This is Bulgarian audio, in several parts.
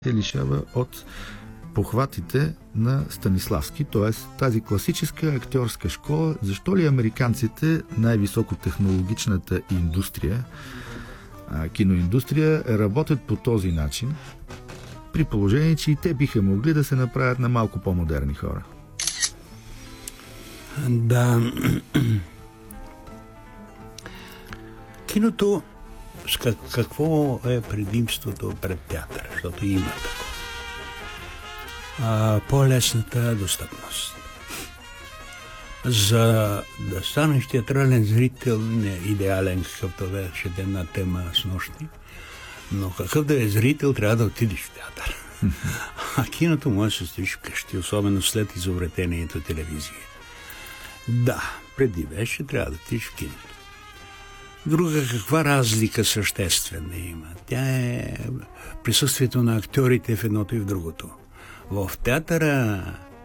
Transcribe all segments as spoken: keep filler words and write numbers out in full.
се лишава от похватите на Станиславски, т.е. тази класическа актьорска школа. Защо ли американците, най-високотехнологичната индустрия, киноиндустрия, работят по този начин, при положение, че и те биха могли да се направят на малко по-модерни хора? Да. Киното, какво е предимството пред театър? Защото има такова. А, по-лесната достъпност. За да станеш театрален зрител, не идеален, какъвто беше една тема с нощи, но какъв да е зрител, трябва да отидеш в театър. А киното може да се стоиш вкъщи, особено след изобретението телевизия. Да, преди беше, трябва да отидеш в киното. Друга каква разлика съществена има? Тя е присъствието на актьорите в едното и в другото. В театъра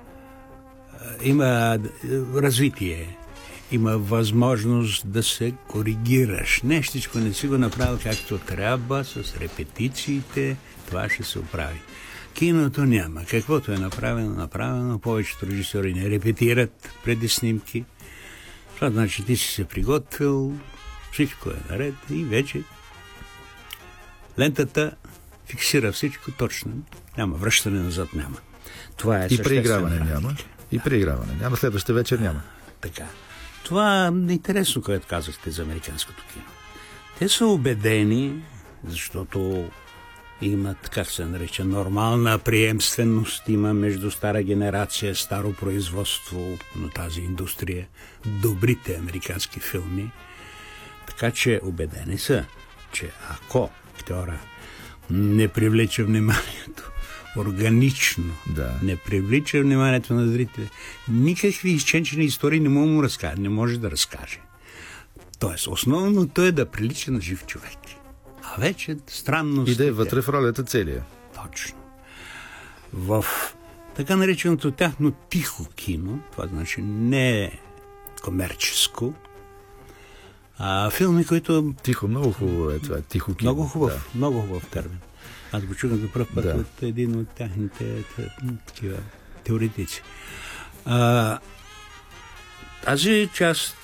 има развитие, има възможност да се коригираш. Нещичко не си го направил както трябва, с репетициите, това ще се оправи. Киното няма. Каквото е направено, направено. Повечето режисьори не репетират преди снимки. Това значи ти си се приготвил, всичко е наред и вече лентата фиксира всичко точно. Няма връщане назад, няма. Това е и преиграване няма. И преиграване няма. Следващата вечер няма. Така. Това е интересно, което казахте за американското кино. Те са убедени, защото имат, как се нарича, нормална приемственост има между стара генерация, старо производство на тази индустрия, добрите американски филми. Така че убедени са, че ако актьора не привлича вниманието органично, да. не привлича вниманието на зрителя, никакви изченчени истории не може да му разкаже, не може да разкаже. Тоест, основното е да прилича на жив човек. А вече странно... И да е вътре в ролята целия. Точно. В така нареченото тяхно тихо кино, това значи не е комерческо, а филми, които... Тихо, много хубаво е това, тихо кино. Много хубав, да. много хубав термин. Аз го чух за пръв път да. от един от тяхните такива теоретици. А, тази част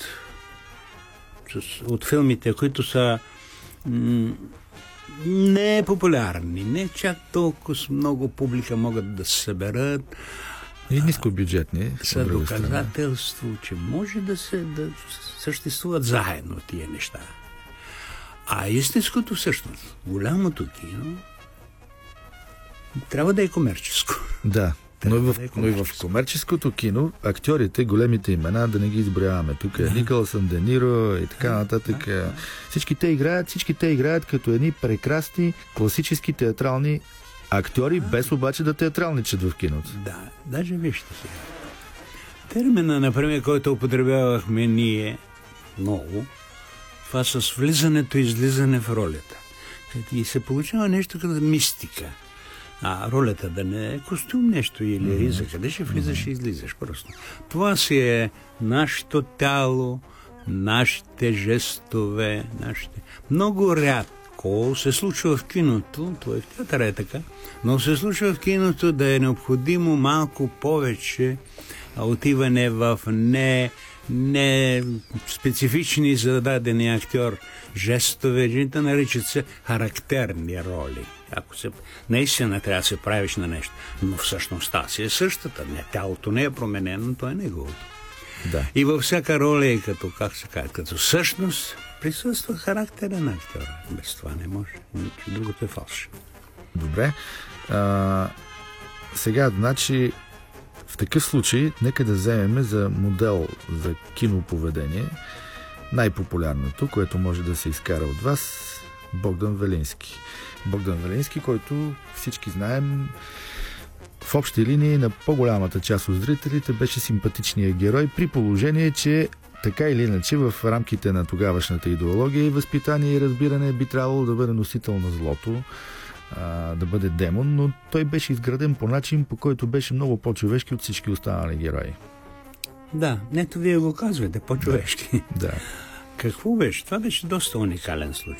от филмите, които са м- не популярни, не чак толкова много публика могат да се съберат, и нискобюджетни, са доказателство, че може да се да съществуват заедно тия неща. А истинското всъщност, голямото кино, трябва да е комерческо. Да, но и, в, да е но и в комерческото кино актьорите, големите имена, да не ги изброяваме. Тук е Никълсън, Де Ниро и така нататък. Да, да. Всички те играят, всички те играят като едни прекрасни класически театрални актьори, без обаче да театралничат в киното. Да, даже вижте сега. Термина, например, който употребявахме ние много, това с влизането и излизане в ролята. И се получава нещо като мистика. А ролята да не е костюм нещо или риза, къде ще влизаш и излизаш просто. Това си е нашето тяло, нашите жестове, нашите... Много рядко се случва в киното, това е в театъра е така, но се случва в киното да е необходимо малко повече отиване в не, не специфични за дадения актьор жестове, жените наричат се характерни роли. Ако се, наистина трябва да се правиш на нещо, но всъщността си е същата. Не, тялото не е променено, то е неговото. Да. И във всяка роля е като, как се казва, като същност присъства характера на актьора. Без това не може. Другото е фалш. Добре. А, сега, значи, в такъв случай, нека да вземем за модел за киноповедение най-популярното, което може да се изкара от вас, Богдан Велински. Богдан Велински, който всички знаем, в общи линии на по-голямата част от зрителите беше симпатичният герой, при положение, че така или иначе в рамките на тогавашната идеология и възпитание и разбиране би трябвало да бъде носител на злото, а, да бъде демон, но той беше изграден по начин, по който беше много по-човешки от всички останали герои. Да, ето вие го казвате, по-човешки. Да. Какво беше? Това беше доста уникален случай.